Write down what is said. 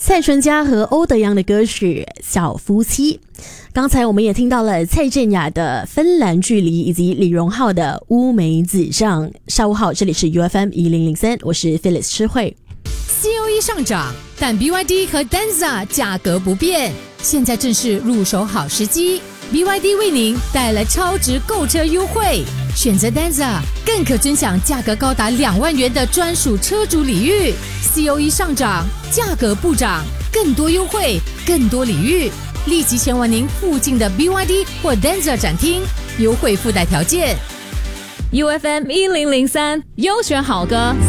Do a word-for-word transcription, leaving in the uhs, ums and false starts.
蔡淳佳和欧德阳的歌曲《小夫妻》。刚才我们也听到了蔡健雅的《芬兰距离》以及李荣浩的《乌梅子酱》。下午好，这里是 U F M 一零零三，我是 Phyllis 诗慧。 C O E 上涨，但 B Y D 和 Denza 价格不变，现在正是入手好时机。B Y D 为您带来超值购车优惠，选择 Denza 更可尊享价格高达两万元的专属车主礼遇。C O E 上涨，价格不涨，更多优惠，更多礼遇，立即前往您附近的 B Y D 或 Denza 展厅，优惠附带条件。 U F M 一零零三优选好歌